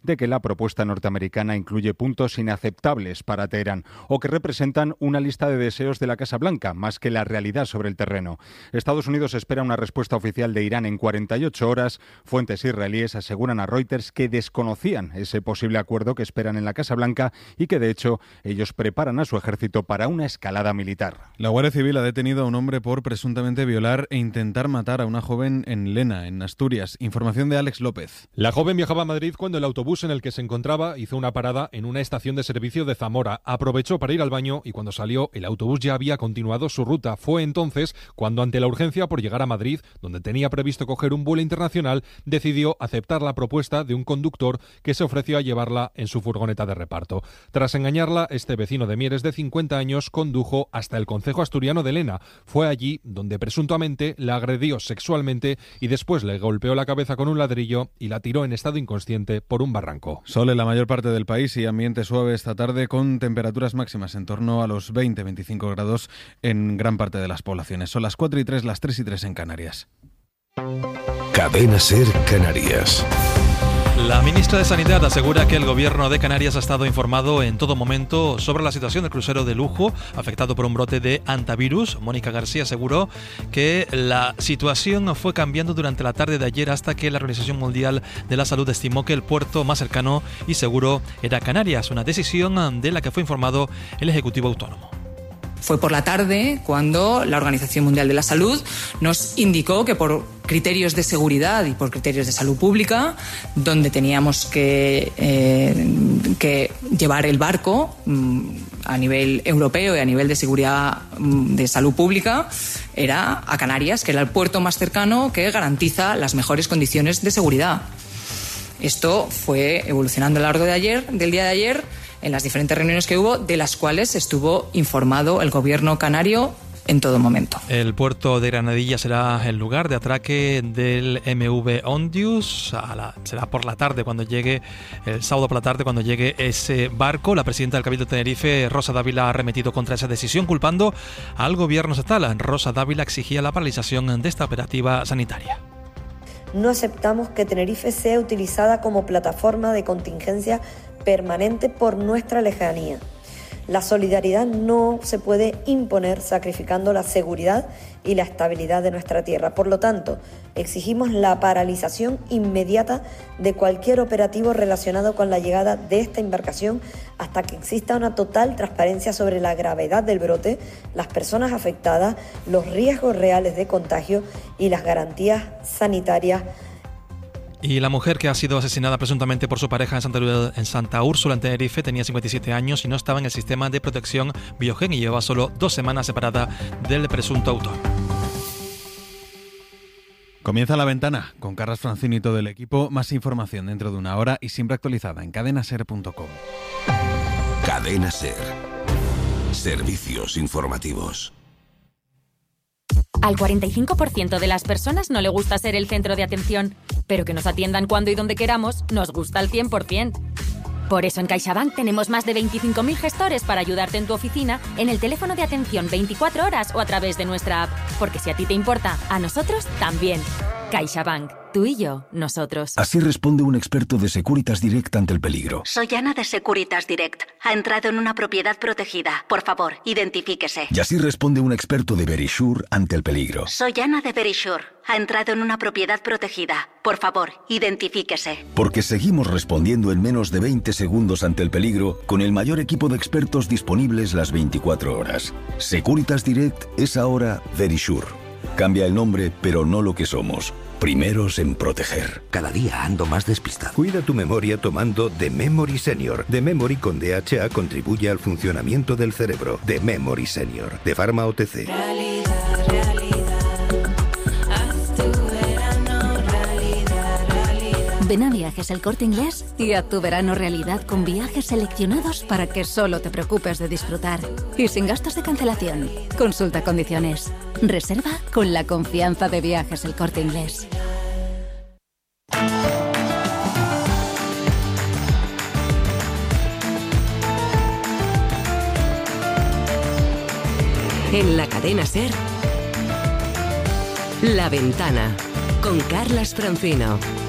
de que la propuesta norteamericana incluye puntos inaceptables para Teherán o que representan una lista de deseos de la Casa Blanca, más que la realidad sobre el terreno. Estados Unidos espera una respuesta oficial de Irán en 48 horas. Fuentes israelíes aseguran a Reuters que desconocían ese posible acuerdo que esperan en la Casa Blanca y que, de hecho, ellos preparan a su ejército para una escalada militar. La Guardia Civil ha detenido a un hombre por presuntamente violar e intentar matar a una joven en Lena, en Asturias. Información de Alex López. La joven viajaba a Madrid cuando el autobús en el que se encontraba hizo una parada en una estación de servicio de Zamora. Aprovechó para ir al baño y cuando salió, el autobús ya había continuado su ruta. Fue entonces cuando, ante la urgencia por llegar a Madrid, donde tenía previsto coger un vuelo internacional, decidió aceptar la propuesta de un conductor que se ofreció a llevarla en su furgoneta de reparto. Tras engañarla, este vecino de Mieres de 50 años condujo hasta el concejo asturiano de Lena. Fue allí donde presuntamente la agredió sexualmente y después le golpeó la cabeza con un ladrillo y la tiró en estado inconsciente por un barranco. Sol en la mayor parte del país y ambiente suave esta tarde con temperaturas máximas en torno a los 20-25 grados en gran parte de las poblaciones. Son las 4:03, las 3:03 en Canarias. Cadena SER Canarias. La ministra de Sanidad asegura que el gobierno de Canarias ha estado informado en todo momento sobre la situación del crucero de lujo afectado por un brote de hantavirus. Mónica García aseguró que la situación fue cambiando durante la tarde de ayer hasta que la Organización Mundial de la Salud estimó que el puerto más cercano y seguro era Canarias, una decisión de la que fue informado el Ejecutivo Autónomo. Fue por la tarde cuando la Organización Mundial de la Salud nos indicó que por criterios de seguridad y por criterios de salud pública, donde teníamos que llevar el barco a nivel europeo y a nivel de seguridad de salud pública, era a Canarias, que era el puerto más cercano que garantiza las mejores condiciones de seguridad. Esto fue evolucionando a lo largo del día de ayer, en las diferentes reuniones que hubo, de las cuales estuvo informado el gobierno canario en todo momento. El puerto de Granadilla será el lugar de atraque del MV Ondius. Será por la tarde cuando llegue, el sábado por la tarde cuando llegue ese barco. La presidenta del Cabildo de Tenerife, Rosa Dávila, ha arremetido contra esa decisión culpando al gobierno estatal. Rosa Dávila exigía la paralización de esta operativa sanitaria. No aceptamos que Tenerife sea utilizada como plataforma de contingencia permanente por nuestra lejanía. La solidaridad no se puede imponer sacrificando la seguridad y la estabilidad de nuestra tierra. Por lo tanto, exigimos la paralización inmediata de cualquier operativo relacionado con la llegada de esta embarcación hasta que exista una total transparencia sobre la gravedad del brote, las personas afectadas, los riesgos reales de contagio y las garantías sanitarias. Y la mujer que ha sido asesinada presuntamente por su pareja en Santa Úrsula, en Tenerife, tenía 57 años y no estaba en el sistema de protección Biogen y llevaba solo 2 semanas separada del presunto autor. Comienza La Ventana con Carlas Francini y todo el equipo. Más información dentro de una hora y siempre actualizada en cadenaser.com. Cadena SER. Servicios informativos. Al 45% de las personas no le gusta ser el centro de atención, pero que nos atiendan cuando y donde queramos nos gusta al 100%. Por eso en CaixaBank tenemos más de 25.000 gestores para ayudarte en tu oficina, en el teléfono de atención 24 horas o a través de nuestra app. Porque si a ti te importa, a nosotros también. CaixaBank. Tú y yo, nosotros. Así responde un experto de Securitas Direct ante el peligro. Soy Ana de Securitas Direct. Ha entrado en una propiedad protegida. Por favor, identifíquese. Y así responde un experto de Verisure ante el peligro. Soy Ana de Verisure. Ha entrado en una propiedad protegida. Por favor, identifíquese. Porque seguimos respondiendo en menos de 20 segundos ante el peligro con el mayor equipo de expertos disponibles las 24 horas. Securitas Direct es ahora Verisure. Cambia el nombre, pero no lo que somos. Primeros en proteger. Cada día ando más despistado. Cuida tu memoria tomando The Memory Senior. The Memory con DHA contribuye al funcionamiento del cerebro. The Memory Senior, de Pharma OTC. Ven a Viajes El Corte Inglés y haz tu verano realidad con viajes seleccionados para que solo te preocupes de disfrutar. Y sin gastos de cancelación. Consulta condiciones. Reserva con la confianza de Viajes El Corte Inglés. En la cadena SER, La Ventana, con Carlas Francino.